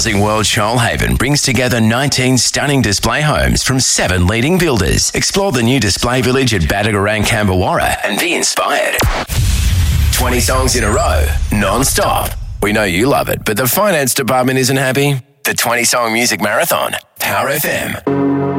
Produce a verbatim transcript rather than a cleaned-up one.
Housing World Shoalhaven brings together nineteen stunning display homes from seven leading builders. Explore the new display village at Badagarang, Cambawarra and be inspired. twenty songs in a row, non-stop. We know you love it, but the finance department isn't happy. The twenty Song Music Marathon, Power F M.